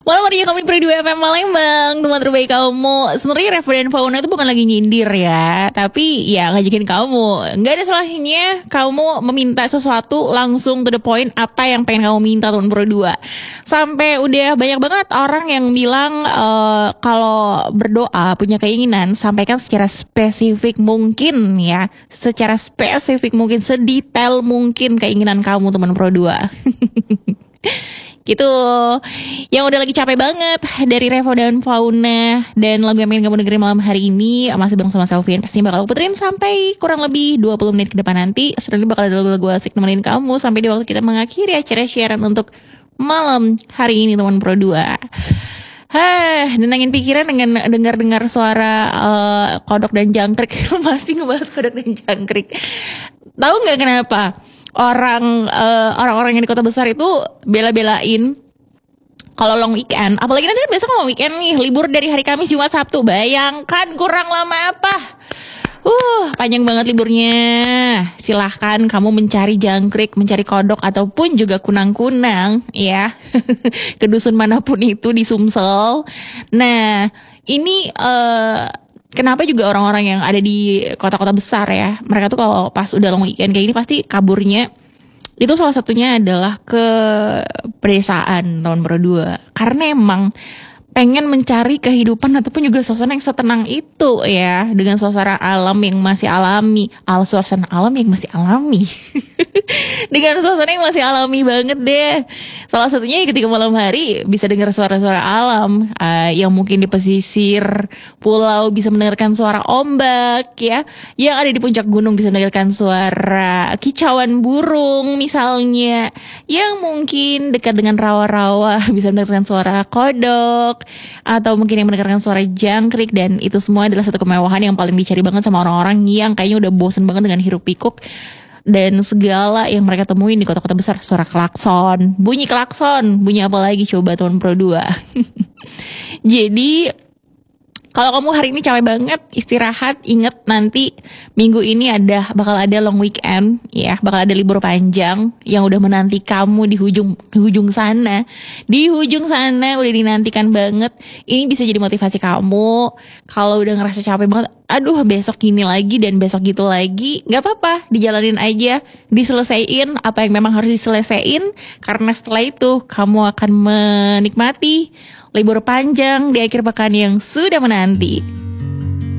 Malam hari kamu di Peri 2 FM Palembang, teman terbaik kamu. Sebenarnya Reva dan Fauna itu bukan lagi nyindir ya, tapi ya ngajakin kamu. Nggak ada salahnya kamu meminta sesuatu langsung to the point apa yang pengen kamu minta teman Peri 2. Sampai udah banyak banget orang yang bilang kalau berdoa punya keinginan sampaikan secara spesifik mungkin ya, secara spesifik mungkin, sedetail mungkin keinginan kamu teman Pro 2. Gitu. Yang udah lagi capek banget dari Revo dan Fauna. Dan lagu yang pengen kamu dengerin malam hari ini masih bareng sama Selvian. Pasti bakal puterin sampai kurang lebih 20 menit ke depan nanti. Setelah ini bakal ada lagu-lagu asik nemenin kamu sampai di waktu kita mengakhiri acara siaran untuk malam hari ini teman Pro 2. Nenangin pikiran dengan dengar-dengar suara kodok dan jangkrik. Pasti ngebahas kodok dan jangkrik. Tahu nggak kenapa orang-orang yang di kota besar itu bela-belain kalau long weekend, apalagi nanti kan besok mau weekend nih, libur dari hari Kamis, Jumat, Sabtu. Bayangkan kurang lama apa? Panjang banget liburnya. Silahkan kamu mencari jangkrik, mencari kodok, ataupun juga kunang-kunang ya. Ke dusun manapun itu di Sumsel. Nah, ini kenapa juga orang-orang yang ada di kota-kota besar ya, mereka tuh kalau pas udah long weekend kayak gini pasti kaburnya. Itu salah satunya adalah ke pedesaan tahun berdua. Karena emang pengen mencari kehidupan ataupun juga suasana yang setenang itu ya, dengan suasana alam yang masih alami, suasana alam yang masih alami. Dengan suasana yang masih alami banget deh. Salah satunya ketika malam hari bisa dengar suara-suara alam, yang mungkin di pesisir pulau bisa mendengarkan suara ombak ya, yang ada di puncak gunung bisa mendengarkan suara kicauan burung misalnya, yang mungkin dekat dengan rawa-rawa bisa mendengarkan suara kodok, atau mungkin yang mendengarkan suara jangkrik. Dan itu semua adalah satu kemewahan yang paling dicari banget sama orang-orang yang kayaknya udah bosen banget dengan hiruk pikuk dan segala yang mereka temuin di kota-kota besar. Suara klakson, bunyi apa lagi coba tahun Pro 2. Jadi kalau kamu hari ini capek banget, istirahat, inget nanti minggu ini bakal ada long weekend ya, bakal ada libur panjang yang udah menanti kamu di hujung sana. Di hujung sana udah dinantikan banget. Ini bisa jadi motivasi kamu kalau udah ngerasa capek banget. Aduh, besok gini lagi dan besok gitu lagi, nggak apa-apa, dijalanin aja, diselesaiin apa yang memang harus diselesaiin, karena setelah itu kamu akan menikmati libur panjang di akhir pekan yang sudah menanti.